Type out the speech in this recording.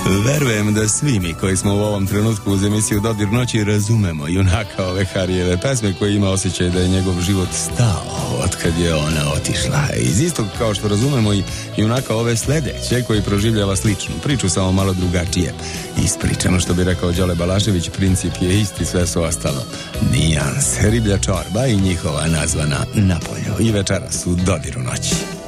Verujem da svi mi koji smo u ovom trenutku uz emisiju Dodir noći razumemo junaka ove Harijeve pesme koji ima osjećaj da je njegov život stao otkad je ona otišla. Iz istog kao što razumemo i junaka ove sledeće koji proživljava sličnu priču, samo malo drugačije ispričano, što bi rekao Đole Balašević, princip je isti, sve su ostalo nijans. Riblja čorba i njihova nazvana Na polju. I večeras u Dodiru noći.